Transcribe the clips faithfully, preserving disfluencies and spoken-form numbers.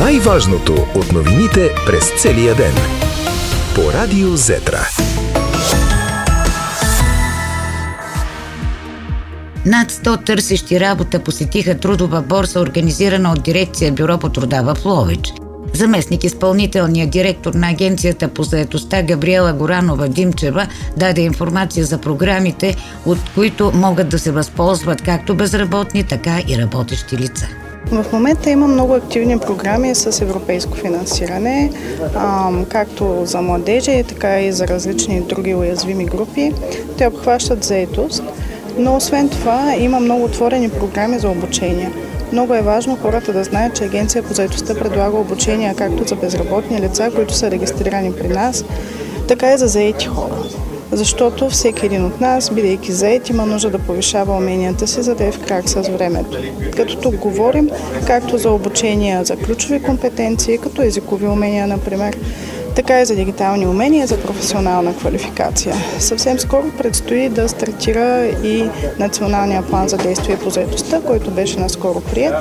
Най-важното от новините през целия ден. По Радио Зетра. Над сто търсещи работа посетиха трудова борса, организирана от дирекция Бюро по труда в Ловеч. Заместник изпълнителният директор на Агенцията по заетостта Габриела Горанова-Димчева даде информация за програмите, от които могат да се възползват както безработни, така и работещи лица. В момента има много активни програми с европейско финансиране, както за младежи, така и за различни други уязвими групи. Те обхващат заетост, но освен това има много отворени програми за обучение. Много е важно хората да знаят, че Агенция по заетостта предлага обучение както за безработни лица, които са регистрирани при нас, така и за заети хора. Защото всеки един от нас, бидейки зает, има нужда да повишава уменията си, за да е в крак с времето. Като тук говорим както за обучение за ключови компетенции, като езикови умения, например, така и за дигитални умения, за професионална квалификация. Съвсем скоро предстои да стартира и националния план за действие по заетостта, който беше наскоро приет,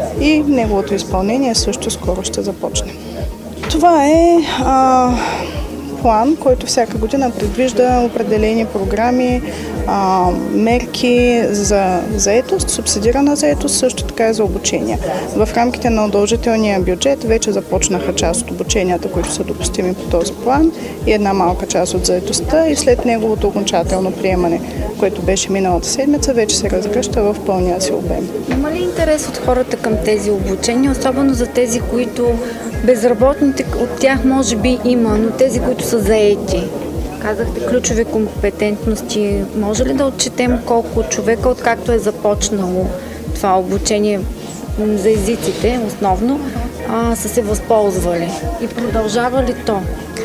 и неговото изпълнение също скоро ще започне. Това е а, план, който всяка година предвижда определени програми, а, мерки за заетост, субсидирана заетост, също така и за обучение. В рамките на удължителния бюджет вече започнаха част от обученията, които са допустими по този план, и една малка част от заетостта, и след неговото окончателно приемане, което беше миналата седмица, вече се разгръща в пълния си обем. Има ли интерес от хората към тези обучения, особено за тези, които безработните, от тях може би има, но тези, които са заети? Казахте ключови компетентности. Може ли да отчетем колко човека, откакто е започнало това обучение за езиците, основно, а, са се възползвали? И продължава ли то?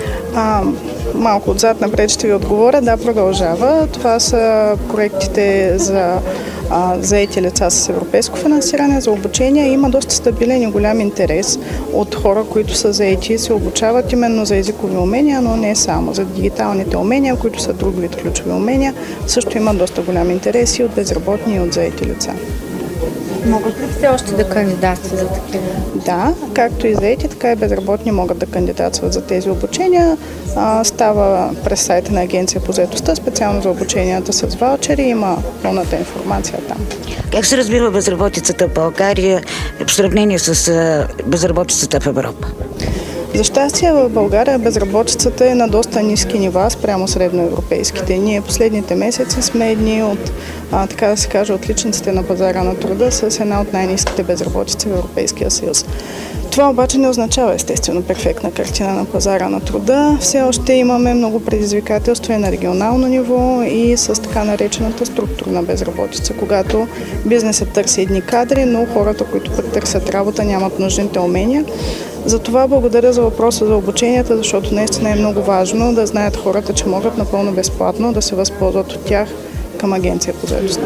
А, малко отзад напред ще ви отговоря. Да, продължава. Това са проектите за а, заети лица с европейско финансиране за обучение. Има доста стабилен и голям интерес от хора, които са заети и се обучават именно за езикови умения, но не само. За дигиталните умения, които са друг вид ключови умения, също има доста голям интерес и от безработни, и от заети лица. Могат ли все още да кандидатстват за такива? Да, както и заети, така и безработни могат да кандидатстват за тези обучения. А, става през сайта на Агенция по заетостта, специално за обученията с ваучери, има пълната информация там. Как се развива безработицата в България в сравнение с безработицата в Европа? За щастие в България безработицата е на доста ниски нива спрямо средноевропейските. Ние последните месеци сме едни от, а, така да се каже, отличниците на пазара на труда с една от най-ниските безработици в Европейския съюз. Това обаче не означава естествено перфектна картина на пазара на труда. Все още имаме много предизвикателства и на регионално ниво, и с така наречената структурна безработица, когато бизнесът търси едни кадри, но хората, които пък търсят работа, нямат нужните умения. Затова благодаря за въпроса за обученията, защото наистина е много важно да знаят хората, че могат напълно безплатно да се възползват от тях към Агенция по заетостта.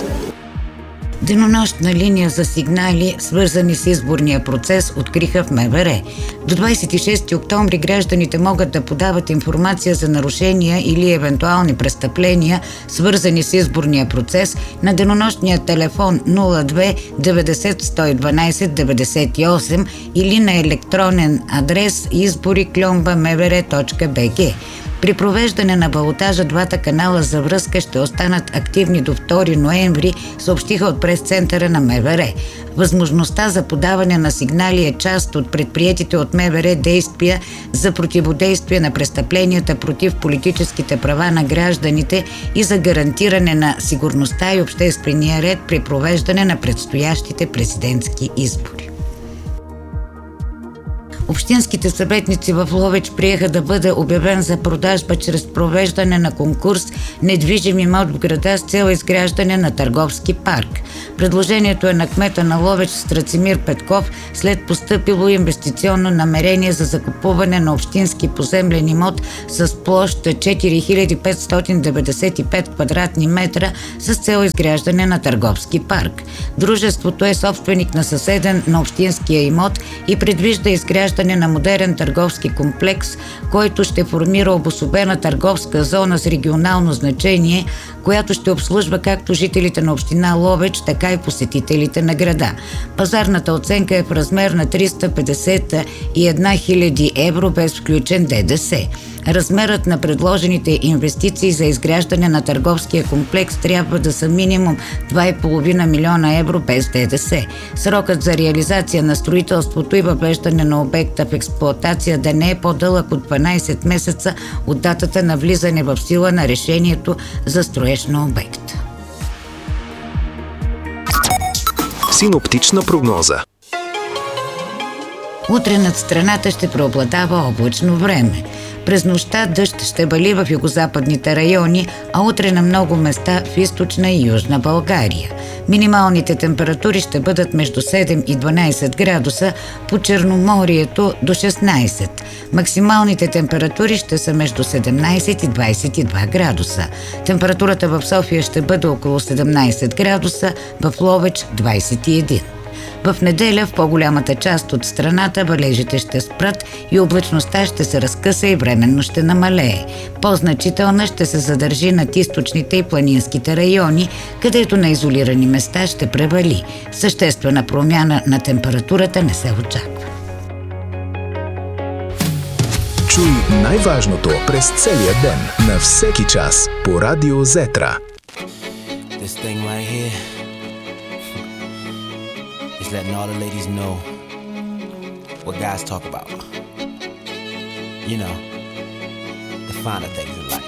Денонощна линия за сигнали, свързани с изборния процес, откриха в МВР. До двадесет и шести октомври гражданите могат да подават информация за нарушения или евентуални престъпления, свързани с изборния процес, на денонощния телефон нула две деветдесет сто и дванадесет деветдесет и осем или на електронен адрес избори кльомба мвр точка бг. При провеждане на балотажа двата канала за връзка ще останат активни до втори ноември, съобщиха от прес-центъра на МВР. Възможността за подаване на сигнали е част от предприетите от МВР действия за противодействие на престъпленията против политическите права на гражданите и за гарантиране на сигурността и обществения ред при провеждане на предстоящите президентски избори. Общинските съветници в Ловеч приеха да бъде обявен за продажба чрез провеждане на конкурс недвижим имот в града с цел изграждане на търговски парк. Предложението е на кмета на Ловеч Страцимир Петков след постъпило инвестиционно намерение за закупуване на общински поземлен имот с площ четири хиляди петстотин деветдесет и пет квадратни метра с цел изграждане на търговски парк. Дружеството е собственик на съседен на общинския имот и предвижда изграждане изграждане на модерен търговски комплекс, който ще формира обособена търговска зона с регионално значение, която ще обслужва както жителите на община Ловеч, така и посетителите на града. Пазарната оценка е в размер на триста петдесет и една хиляди евро без включен ДДС. Размерът на предложените инвестиции за изграждане на търговския комплекс трябва да са минимум два и половина милиона евро без ДДС. Срокът за реализация на строителството и въвеждане на обекта в експлоатация да не е по-дълъг от дванайсет месеца от датата на влизане в сила на решението за строеж на обекта. Синоптична прогноза. Утре над страната ще преобладава облачно време. През нощта дъжд ще вали в югозападните райони, а утре на много места в източна и южна България. Минималните температури ще бъдат между седем и дванайсет градуса, по Черноморието до шестнайсет. Максималните температури ще са между седемнайсет и двайсет и два градуса. Температурата в София ще бъде около седемнайсет градуса, в Ловеч двайсет и един. В неделя в по-голямата част от страната валежите ще спрат и облачността ще се разкъса и временно ще намалее. По-значителна ще се задържи над източните и планинските райони, където на изолирани места ще превали. Съществена промяна на температурата не се очаква. Чуй най-важното през целия ден, на всеки час, по Радио Зетра. Letting all the ladies know what guys talk about. You know, the finer things in life.